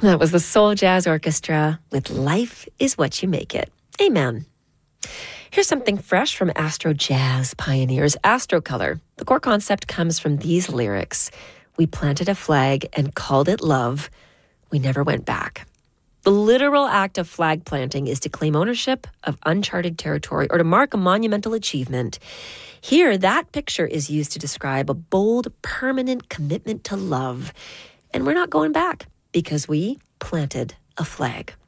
That was the Soul Jazz Orchestra with Life is What You Make It. Amen. Here's something fresh from Astro Jazz pioneers, Astrocolor. The core concept comes from these lyrics. We planted a flag and called it love. We never went back. The literal act of flag planting is to claim ownership of uncharted territory or to mark a monumental achievement. Here, that picture is used to describe a bold, permanent commitment to love. And we're not going back because we planted a flag.